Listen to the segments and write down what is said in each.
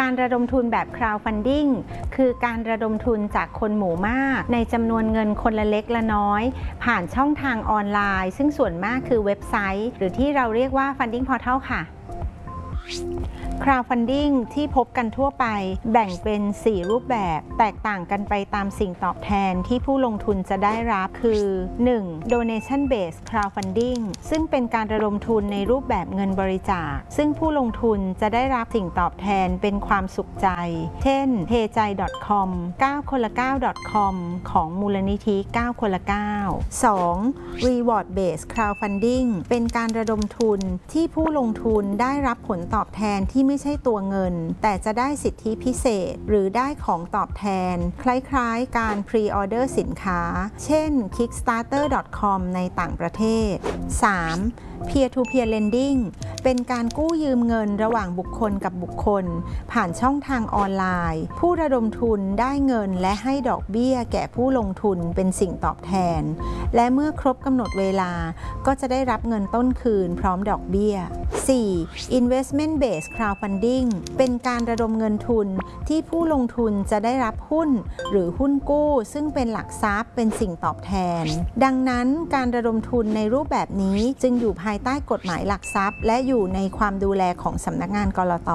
การระดมทุนแบบ crowdfunding คือการระดมทุนจากคนหมู่มากในจำนวนเงินคนละเล็กละน้อยผ่านช่องทางออนไลน์ซึ่งส่วนมากคือเว็บไซต์หรือที่เราเรียกว่า funding portal ค่ะcrowdfunding ที่พบกันทั่วไปแบ่งเป็น 4 รูปแบบแตกต่างกันไปตามสิ่งตอบแทนที่ผู้ลงทุนจะได้รับคือ 1. donation based crowdfunding ซึ่งเป็นการระดมทุนในรูปแบบเงินบริจาคซึ่งผู้ลงทุนจะได้รับสิ่งตอบแทนเป็นความสุขใจ เช่น payjai.com 9คนละ 9.com ของมูลนิธิ9คนละ 9 2. reward based crowdfunding เป็นการระดมทุนที่ผู้ลงทุนได้รับผลตอบแทนที่ไม่ใช่ตัวเงินแต่จะได้สิทธิพิเศษหรือได้ของตอบแทนคล้ายๆการพรีออเดอร์สินค้าเช่น kickstarter.com ในต่างประเทศ 3. peer-to-peer lending เป็นการกู้ยืมเงินระหว่างบุคคลกับบุคคลผ่านช่องทางออนไลน์ผู้ระดมทุนได้เงินและให้ดอกเบี้ยแก่ผู้ลงทุนเป็นสิ่งตอบแทนและเมื่อครบกำหนดเวลาก็จะได้รับเงินต้นคืนพร้อมดอกเบี้ย 4. investment based crowdfunding เป็นการระดมเงินทุนที่ผู้ลงทุนจะได้รับหุ้นหรือหุ้นกู้ซึ่งเป็นหลักทรัพย์เป็นสิ่งตอบแทนดังนั้นการระดมทุนในรูปแบบนี้จึงอยู่ภายใต้กฎหมายหลักทรัพย์และอยู่ในความดูแลของสำนักงานกลต.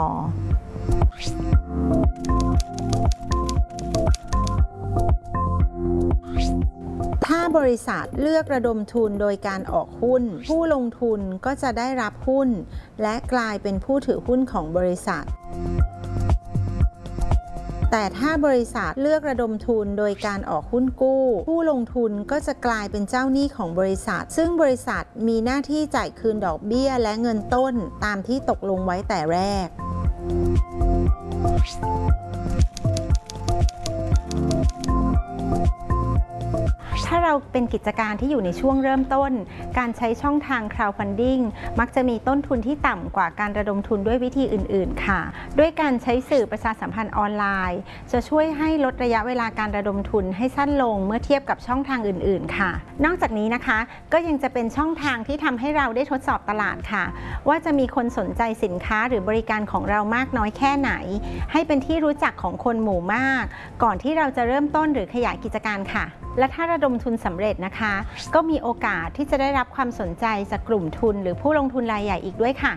ถ้าบริษัทเลือกระดมทุนโดยการออกหุ้นผู้ลงทุนก็จะได้รับหุ้นและกลายเป็นผู้ถือหุ้นของบริษัทแต่ถ้าบริษัทเลือกระดมทุนโดยการออกหุ้นกู้ผู้ลงทุนก็จะกลายเป็นเจ้าหนี้ของบริษัทซึ่งบริษัทมีหน้าที่จ่ายคืนดอกเบี้ยและเงินต้นตามที่ตกลงไว้แต่แรกถ้าเราเป็นกิจการที่อยู่ในช่วงเริ่มต้นการใช้ช่องทาง crowdfunding มักจะมีต้นทุนที่ต่ำกว่าการระดมทุนด้วยวิธีอื่นๆค่ะด้วยการใช้สื่อประชาสัมพันธ์ออนไลน์จะช่วยให้ลดระยะเวลาการระดมทุนให้สั้นลงเมื่อเทียบกับช่องทางอื่นๆค่ะนอกจากนี้นะคะก็ยังจะเป็นช่องทางที่ทำให้เราได้ทดสอบตลาดค่ะว่าจะมีคนสนใจสินค้าหรือบริการของเรามากน้อยแค่ไหนให้เป็นที่รู้จักของคนหมู่มากก่อนที่เราจะเริ่มต้นหรือขยายกิจการค่ะและถ้าระดมทุนสำเร็จนะคะก็มีโอกาสที่จะได้รับความสนใจจากกลุ่มทุนหรือผู้ลงทุนรายใหญ่อีกด้วยค่ะ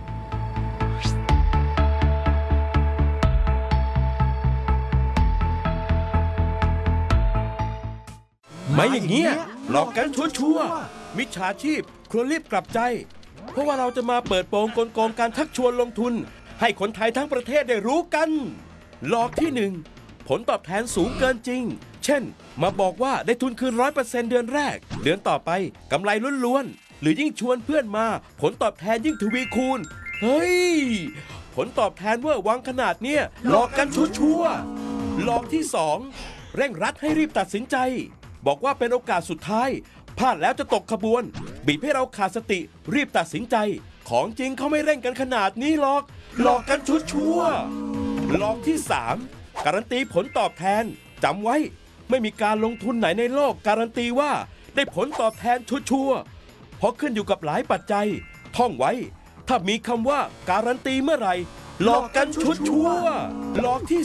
ไม่อย่างเงี้ยหลอกกันชัวร์มิจฉาชีพควรรีบกลับใจเพราะว่าเราจะมาเปิดโปงกลโกงการชักชวนลงทุนให้คนไทยทั้งประเทศได้รู้กันหลอกที่ 1 ผลตอบแทนสูงเกินจริงเช่นมาบอกว่าได้ทุนคืน 100% เดือนแรกเดือนต่อไปกำไรล้วนๆหรือยิ่งชวนเพื่อนมาผลตอบแทนยิ่งทวีคูณเฮ้ยผลตอบแทนเวอร์วังขนาดเนี้ยหลอกกันชัวร์หลอกที่ 2 เร่งรัดให้รีบตัดสินใจบอกว่าเป็นโอกาสสุดท้ายพลาดแล้วจะตกขบวนบีบให้เราขาดสติรีบตัดสินใจของจริงเขาไม่เร่งกันขนาดนี้หรอกหลอกกันชัวร์หลอกที่ 3 การันตีผลตอบแทนจำไว้ไม่มีการลงทุนไหนในโลกการันตีว่าได้ผลตอบแทนชัวร์เพราะขึ้นอยู่กับหลายปัจจัยท่องไว้ถ้ามีคำว่าการันตีเมื่อไหร่หลอกกันชัวร์หลอกที่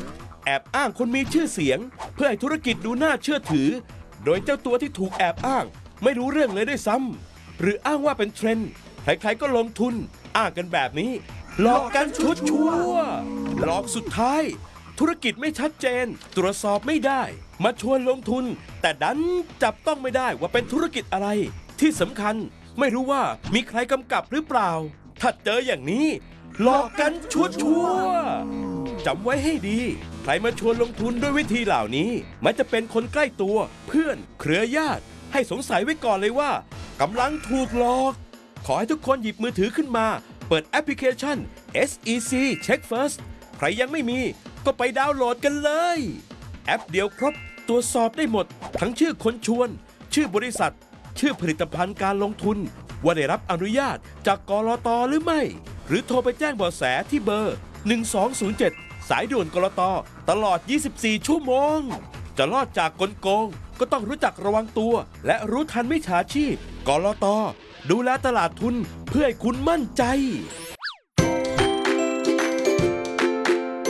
4 แอบอ้างคนมีชื่อเสียงเพื่อให้ธุรกิจดูน่าเชื่อถือโดยเจ้าตัวที่ถูกแอบอ้างไม่รู้เรื่องเลยด้วยซ้ำหรืออ้างว่าเป็นเทรนด์ใครๆก็ลงทุนอ้างกันแบบนี้หลอกกันชัวร์หลอกสุดท้ายธุรกิจไม่ชัดเจนตรวจสอบไม่ได้มาชวนลงทุนแต่ดันจับต้องไม่ได้ว่าเป็นธุรกิจอะไรที่สำคัญไม่รู้ว่ามีใครกำกับหรือเปล่าถ้าเจออย่างนี้หลอกกันชัวร์จำไว้ให้ดีใครมาชวนลงทุนด้วยวิธีเหล่านี้มันจะเป็นคนใกล้ตัวเพื่อนเครือญาติให้สงสัยไว้ก่อนเลยว่ากำลังถูกหลอกขอให้ทุกคนหยิบมือถือขึ้นมาเปิดแอปพลิเคชัน SEC Check First ใครยังไม่มีก็ไปดาวน์โหลดกันเลยแอปเดียวครบตรวจสอบได้หมดทั้งชื่อคนชวนชื่อบริษัทชื่อผลิตภัณฑ์การลงทุนว่าได้รับอนุญาตจากกลต.หรือไม่หรือโทรไปแจ้งเบาะแสที่เบอร์1207สายด่วนกลต.ตลอด24ชั่วโมงจะรอดจากกลโกงก็ต้องรู้จักระวังตัวและรู้ทันมิจฉาชีพกลต.ดูแลตลาดทุนเพื่อให้คุณมั่นใจ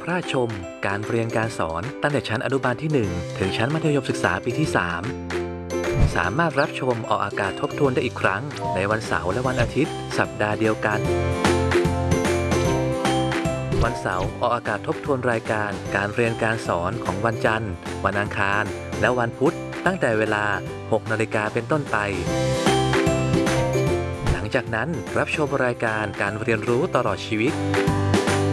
ราชชมการเรียนการสอนตั้งแต่ชั้นอนุบาลที่ 1 ถึงชั้นมัธยมศึกษาปีที่ 3 สามารถรับชมออกอากาศทบทวนได้อีกครั้งในวันเสาร์และวันอาทิตย์สัปดาห์เดียวกันวันเสาร์ออกอากาศทบทวนรายการการเรียนการสอนของวันจันทร์วันอังคารและวันพุธตั้งแต่เวลา 6 นาฬิกาเป็นต้นไปหลังจากนั้นรับชมรายการการเรียนรู้ตลอดชีวิต